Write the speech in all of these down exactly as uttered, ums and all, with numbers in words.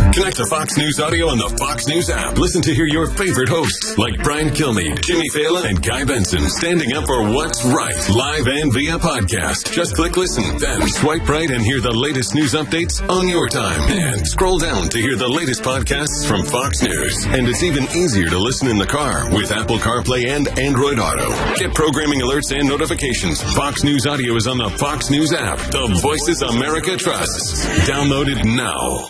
Connect to Fox News Audio on the Fox News app. Listen to hear your favorite hosts like Brian Kilmeade, Jimmy Fallon, and Guy Benson standing up for what's right, live and via podcast. Just click listen, then swipe right and hear the latest news updates on your time. And scroll down to hear the latest podcasts from Fox News. And it's even easier to listen in the car with Apple CarPlay and Android Auto. Get programming alerts and notifications. Fox News Audio is on the Fox News app. The voices America trusts. Download it now.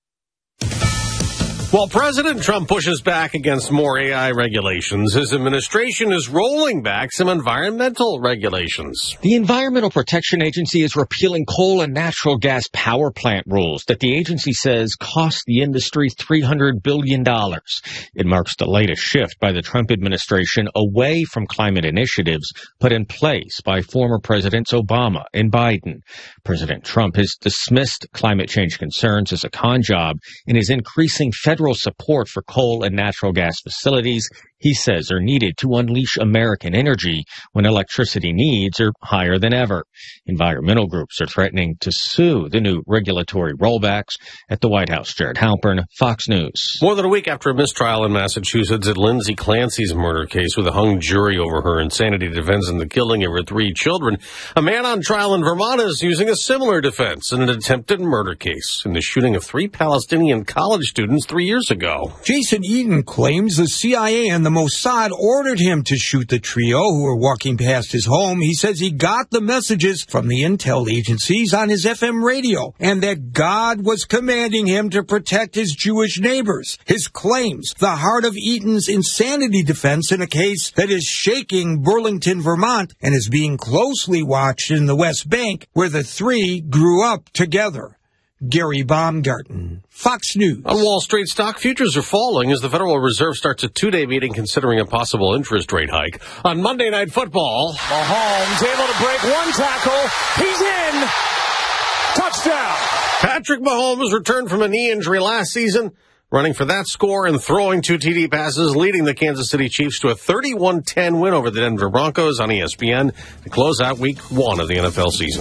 While President Trump pushes back against more A I regulations, his administration is rolling back some environmental regulations. The Environmental Protection Agency is repealing coal and natural gas power plant rules that the agency says cost the industry three hundred billion dollars. It marks the latest shift by the Trump administration away from climate initiatives put in place by former Presidents Obama and Biden. President Trump has dismissed climate change concerns as a con job and is increasing federal Federal support for coal and natural gas facilities he says are needed to unleash American energy when electricity needs are higher than ever. Environmental groups are threatening to sue the new regulatory rollbacks. At the White House, Jared Halpern, Fox News. More than a week after a mistrial in Massachusetts at Lindsay Clancy's murder case with a hung jury over her insanity defense and the killing of her three children, a man on trial in Vermont is using a similar defense in an attempted murder case in the shooting of three Palestinian college students three years ago. Jason Eaton claims the C I A and the Mossad ordered him to shoot the trio who were walking past his home. He says he got the messages from the intel agencies on his F M radio and that God was commanding him to protect his Jewish neighbors. His claims, the heart of Eaton's insanity defense in a case that is shaking Burlington, Vermont, and is being closely watched in the West Bank, where the three grew up together. Gary Baumgarten, Fox News. On Wall Street, stock futures are falling as the Federal Reserve starts a two-day meeting considering a possible interest rate hike. On Monday Night Football, Mahomes able to break one tackle. He's in. Touchdown. Patrick Mahomes returned from a knee injury last season, running for that score and throwing two T D passes, leading the Kansas City Chiefs to a thirty-one ten win over the Denver Broncos on E S P N to close out week one of the N F L season.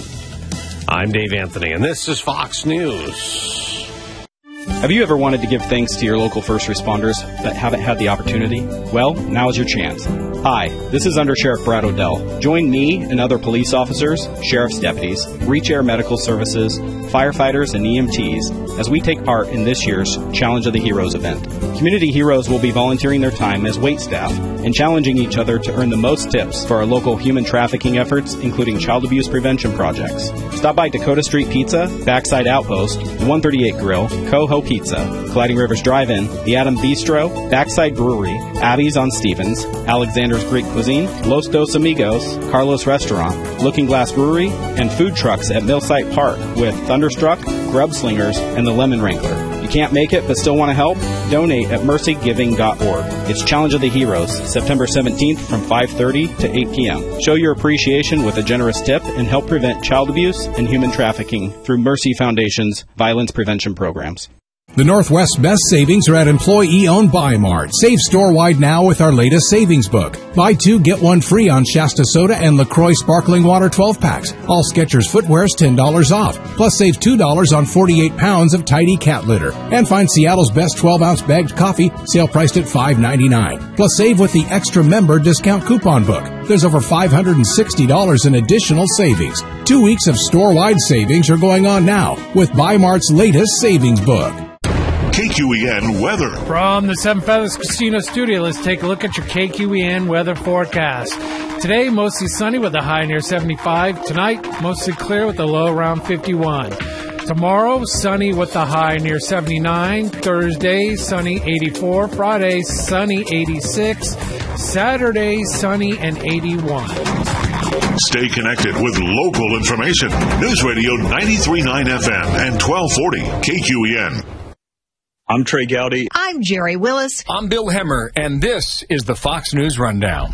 I'm Dave Anthony, and this is Fox News. Have you ever wanted to give thanks to your local first responders but haven't had the opportunity? Well, now is your chance. Hi, this is Under Sheriff Brad Odell. Join me and other police officers, sheriff's deputies, Reach Air Medical Services, firefighters, and E M Ts as we take part in this year's Challenge of the Heroes event. Community heroes will be volunteering their time as wait staff and challenging each other to earn the most tips for our local human trafficking efforts, including child abuse prevention projects. Stop by Dakota Street Pizza, Backside Outpost, the one thirty-eight Grill, Coho Pizza, Colliding Rivers Drive-In, the Adam Bistro, Backside Brewery, Abby's on Stevens, Alexander's Greek Cuisine, Los Dos Amigos, Carlos Restaurant, Looking Glass Brewery, and food trucks at Millsite Park with Thunderstruck, Grub Slingers, and the Lemon Wrangler. You can't make it but still want to help? Donate at mercy giving dot org. It's Challenge of the Heroes, September seventeenth from five thirty to eight p.m. Show your appreciation with a generous tip and help prevent child abuse and human trafficking through Mercy Foundation's violence prevention programs. The Northwest's best savings are at employee-owned Bi-Mart. Save store-wide now with our latest savings book. Buy two, get one free on Shasta Soda and LaCroix Sparkling Water twelve packs. All Skechers footwear is ten dollars off. Plus save two dollars on forty-eight pounds of Tidy cat litter. And find Seattle's best twelve-ounce bagged coffee, sale priced at five ninety-nine. Plus save with the extra member discount coupon book. There's over five hundred sixty dollars in additional savings. Two weeks of store-wide savings are going on now with Bi-Mart's latest savings book. K Q E N weather. From the Seven Feathers Casino studio, let's take a look at your K Q E N weather forecast. Today, mostly sunny with a high near seventy-five. Tonight, mostly clear with a low around fifty-one. Tomorrow, sunny with a high near seventy-nine. Thursday, sunny eighty-four. Friday, sunny eighty-six. Saturday, sunny and eighty-one. Stay connected with local information. News Radio ninety-three point nine F M and twelve forty K Q E N. I'm Trey Gowdy. I'm Jerry Willis. I'm Bill Hemmer, and this is the Fox News Rundown.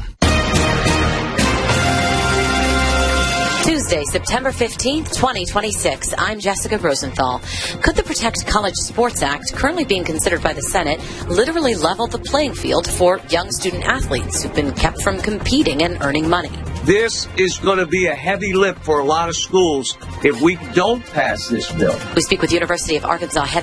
Tuesday, September fifteenth, twenty twenty-six. I'm Jessica Rosenthal. Could the Protect College Sports Act, currently being considered by the Senate, literally level the playing field for young student athletes who've been kept from competing and earning money? This is going to be a heavy lift for a lot of schools if we don't pass this bill. We speak with University of Arkansas head